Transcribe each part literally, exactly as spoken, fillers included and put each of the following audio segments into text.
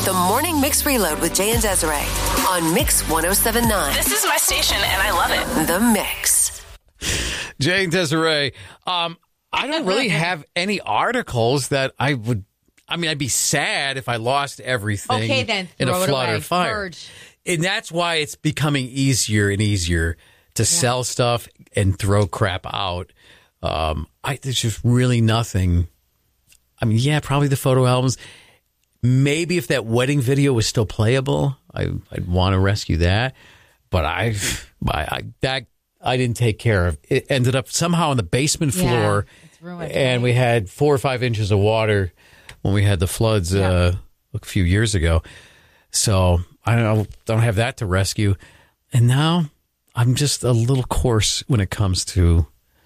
The Morning Mix Reload with Jay and Desiree on Mix ten seventy-nine. This is my station, and I love it. The Mix. Jay and Desiree, um, I don't really have any articles that I would, I mean, I'd be sad if I lost everything Okay, then in a throw it flood away. or fire. Purge. And that's why it's becoming easier and easier to sell stuff and throw crap out. Um, I, there's just really nothing. I mean, yeah, probably the photo albums. Maybe if that wedding video was still playable, I, I'd want to rescue that. But I, I, I, that I didn't take care of. It ended up somehow on the basement floor, Yeah, it's ruined, and right? we had four or five inches of water when we had the floods Yeah. uh, a few years ago. So I don't know, don't have that to rescue. And now I'm just a little coarse when it comes to,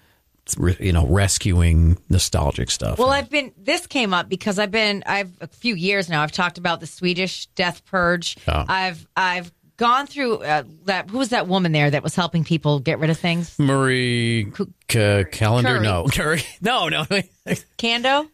you know, rescuing nostalgic stuff. Well, I've been, this came up because I've been, I've a few years now, I've talked about the Swedish death purge. Oh. I've, I've gone through uh, that, who was that woman there that was helping people get rid of things? Marie C- Calendar? Curry. No. Curry. No, no. Kando?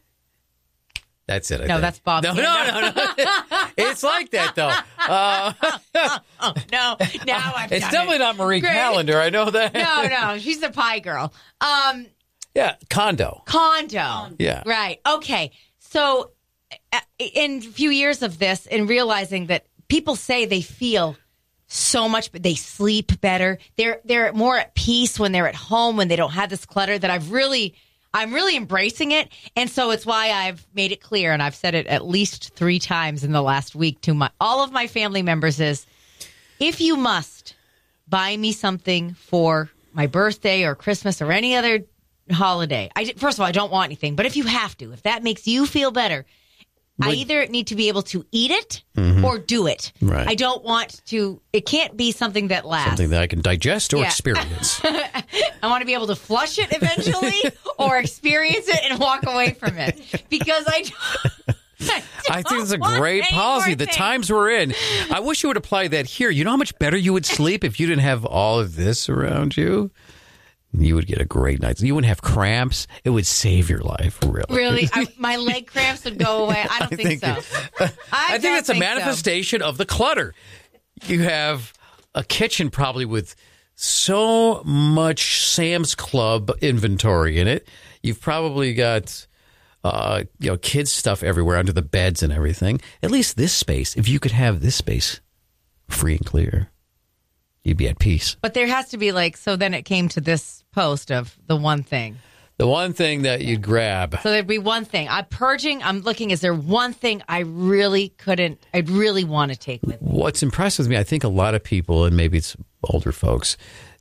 That's it. I No, think. that's Bob No, Kando. no, no, no. It's like that, though. Uh, Oh, no, now I've it's done definitely it. not Marie Great. Calendar. I know that. No, no, she's the pie girl. Um, Yeah, condo. condo. Yeah. Right. Okay. So, uh, in a few years of this, and realizing that people say they feel so much, but they sleep better. They're they're more at peace when they're at home, when they don't have this clutter. That I've really, I'm really embracing it, and so it's why I've made it clear, and I've said it at least three times in the last week to my all of my family members is, if you must buy me something for my birthday or Christmas or any other holiday. I, first of all, I don't want anything, but if you have to, if that makes you feel better, I either need to be able to eat it or do it. Right. I don't want to, it can't be something that lasts. Something that I can digest or Yeah. experience. I want to be able to flush it eventually or experience it and walk away from it because I don't. I, I think it's a don't great want any policy. more The things. times we're in. I wish you would apply that here. You know how much better you would sleep if you didn't have all of this around you? You would get a great night. You wouldn't have cramps. It would save your life, really. Really? I, my leg cramps would go away. I don't I think, think so. I, I, think don't it's a think so. manifestation of the clutter. You have a kitchen probably with so much Sam's Club inventory in it. You've probably got uh, you know, kids' stuff everywhere under the beds and everything. At least this space, if you could have this space free and clear, you'd be at peace. But there has to be like, so then it came to this post of the one thing. The one thing that you'd grab. So there'd be one thing. I'm purging. I'm looking. Is there one thing I really couldn't, I'd really want to take with me? What's impressed with me, I think a lot of people, and maybe it's older folks,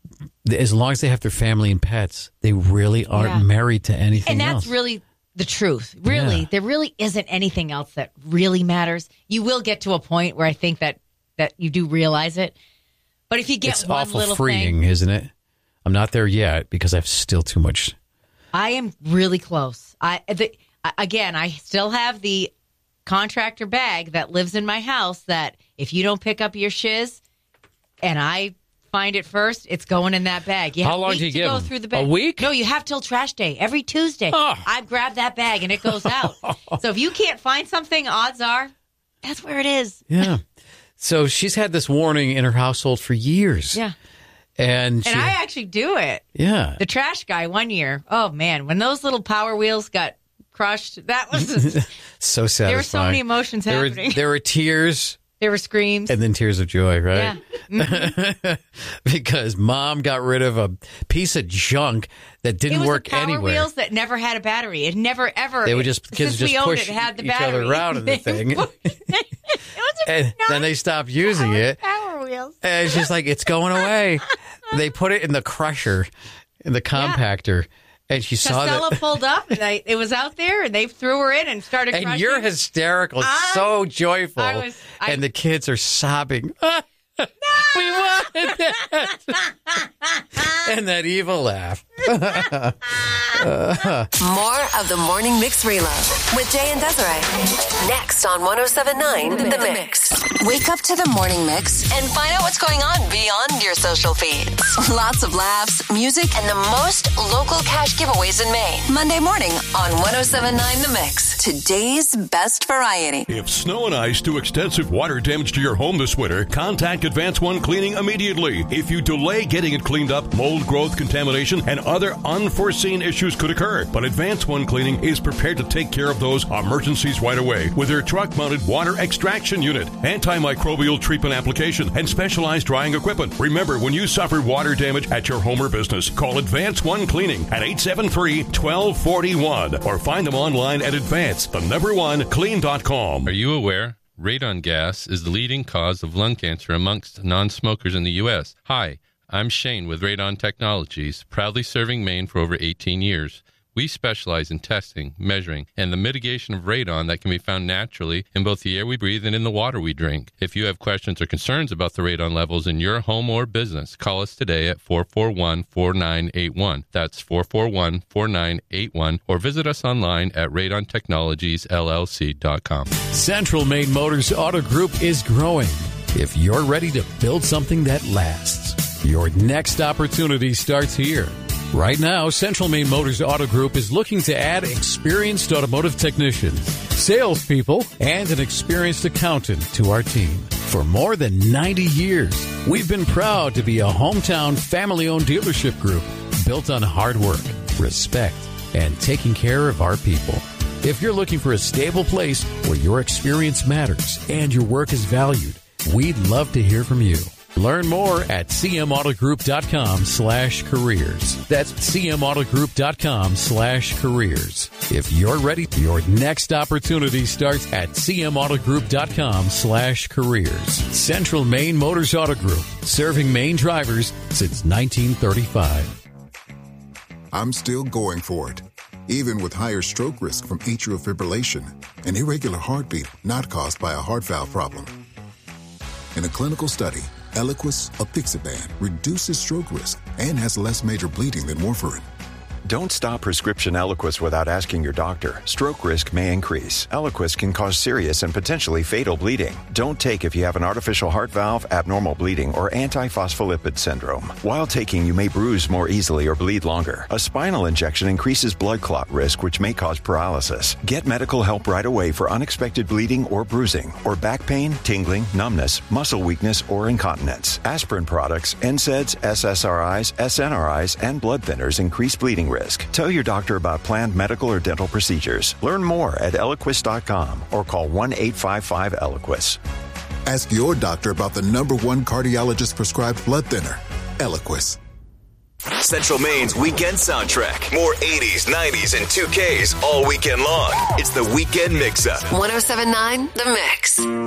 as long as they have their family and pets, they really aren't Yeah. married to anything And that's else. really the truth. Really, Yeah. there really isn't anything else that really matters. You will get to a point where I think that, that you do realize it. But if you get It's one awful little freeing, thing, isn't it? I'm not there yet because I've still too much. I am really close. I the, again, I still have the contractor bag that lives in my house that if you don't pick up your shiz and I find it first, it's going in that bag. You How have a long week do you to give go them? through the A bag. week? No, you have till trash day. Every Tuesday, Oh. I grab that bag and it goes out. So if you can't find something, odds are that's where it is. Yeah. So she's had this warning in her household for years. Yeah. And, she, And I actually do it. yeah. The trash guy one year, oh man, when those little power wheels got crushed, that was just, So satisfying. there were so many emotions There were, happening. there were tears There were screams. and then tears of joy, right? Yeah. Because mom got rid of a piece of junk that It didn't was work the power anywhere. wheels that never had a battery. It never ever. They would just since kids just we owned push it, it had the each battery. other around in the They thing, put- it was a and nice then they stopped using it. Power wheels. And it's just like it's going away. They put it in the crusher, in the compactor, and she saw Costello that. pulled up, and I, it was out there, and they threw her in and started. And crushing. you're hysterical, I- so joyful, I was- I- and the kids are sobbing. No, We wanted that. And that evil laugh. More of the Morning Mix Reload with Jay and Desiree. Next on one oh seven point nine The Mix. Wake up to the Morning Mix and find out what's going on beyond your social feeds. Lots of laughs, music, and the most local cash giveaways in Maine. Monday morning on one oh seven point nine The Mix. Today's best variety. If snow and ice do extensive water damage to your home this winter, contact Advance One Cleaning immediately. If you delay getting it cleaned up, mold growth, contamination, and other unforeseen issues could occur. But Advance One Cleaning is prepared to take care of those emergencies right away with their truck-mounted water extraction unit, antimicrobial treatment application, and specialized drying equipment. Remember, when you suffer water damage at your home or business, call Advance One Cleaning at eight seven three, one two four one or find them online at Advance, the number one, clean dot com. Are you aware? Radon gas is the leading cause of lung cancer amongst non-smokers in the U S. Hi, I'm Shane with Radon Technologies, proudly serving Maine for over eighteen years. We specialize in testing, measuring, and the mitigation of radon that can be found naturally in both the air we breathe and in the water we drink. If you have questions or concerns about the radon levels in your home or business, call us today at four four one, four nine eight one. That's four four one, four nine eight one, or visit us online at radon technologies l l c dot com. Central Maine Motors Auto Group is growing. If you're ready to build something that lasts, your next opportunity starts here. Right now, Central Maine Motors Auto Group is looking to add experienced automotive technicians, salespeople, and an experienced accountant to our team. For more than ninety years, we've been proud to be a hometown family-owned dealership group built on hard work, respect, and taking care of our people. If you're looking for a stable place where your experience matters and your work is valued, we'd love to hear from you. Learn more at cmautogroup.com slash careers. That's cmautogroup.com slash careers. If you're ready, your next opportunity starts at cmautogroup.com slash careers. Central Maine Motors Auto Group, serving Maine drivers since nineteen thirty-five. I'm still going for it, even with higher stroke risk from atrial fibrillation, an irregular heartbeat not caused by a heart valve problem. In a clinical study, Eliquis, apixaban, reduces stroke risk and has less major bleeding than warfarin. Don't stop prescription Eliquis without asking your doctor. Stroke risk may increase. Eliquis can cause serious and potentially fatal bleeding. Don't take if you have an artificial heart valve, abnormal bleeding, or antiphospholipid syndrome. While taking, you may bruise more easily or bleed longer. A spinal injection increases blood clot risk, which may cause paralysis. Get medical help right away for unexpected bleeding or bruising, or back pain, tingling, numbness, muscle weakness, or incontinence. Aspirin products, N SAIDs, S S R Is, S N R Is, and blood thinners increase bleeding risk. Tell your doctor about planned medical or dental procedures. Learn more at eliquis dot com or call one eight five five Eliquis. Ask your doctor about the number one cardiologist prescribed blood thinner, Eliquis. Central Maine's weekend soundtrack. More eighties, nineties, and two Ks all weekend long. It's the Weekend Mix-Up. one oh seven point nine The Mix.